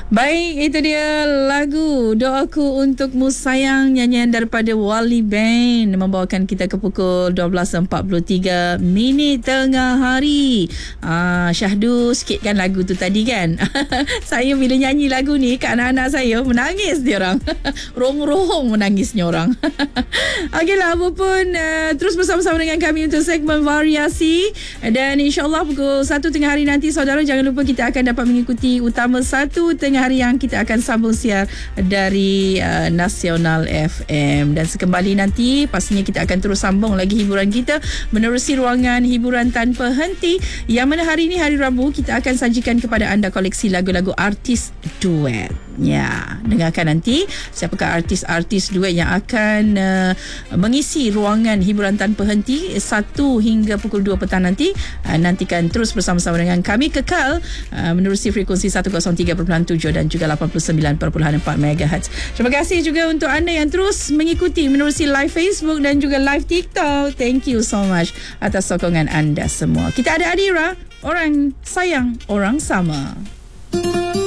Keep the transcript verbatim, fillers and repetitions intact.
Baik, itu dia lagu Doaku Untukmu Sayang, nyanyian daripada Wali Band, membawakan kita ke pukul dua belas empat puluh tiga minit tengah hari. Ah, syahdu sikit kan lagu tu tadi kan. Saya bila nyanyi lagu ni kat anak-anak saya, menangis dia orang. Rohong-rohong menangisnya orang. Okeylah, apa pun uh, terus bersama-sama dengan kami untuk segmen variasi, dan insyaAllah pukul satu tengah hari nanti, saudara jangan lupa kita akan dapat mengikuti utama satu tengah hari yang kita akan sambung siar dari uh, Nasional F M. Dan sekembali nanti pastinya kita akan terus sambung lagi hiburan kita menerusi ruangan hiburan tanpa henti, yang mana hari ini hari Rabu kita akan sajikan kepada anda koleksi lagu-lagu artis duet. Ya, dengarkan nanti siapakah artis-artis duet yang akan uh, mengisi ruangan hiburan tanpa henti satu hingga pukul dua petang nanti. Uh, nantikan terus bersama-sama dengan kami kekal uh, menerusi frekuensi seratus tiga perpuluhan tujuh dan juga lapan puluh sembilan perpuluhan empat megahertz. Terima kasih juga untuk anda yang terus mengikuti menerusi live Facebook dan juga live TikTok. Thank you so much atas sokongan anda semua. Kita ada Adira, orang sayang, orang sama.